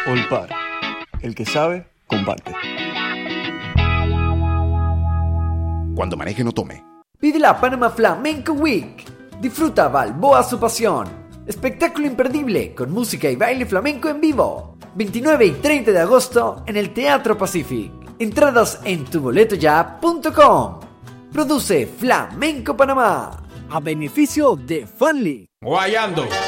Olpar. El que sabe, comparte. Cuando maneje no tome. Vive la Panama Flamenco Week. Disfruta Balboa su pasión. Espectáculo imperdible con música y baile flamenco en vivo. 29 y 30 de agosto en el Teatro Pacific. Entradas en tuboletoya.com. Produce Flamenco Panamá. A beneficio de Fanly. Guayando.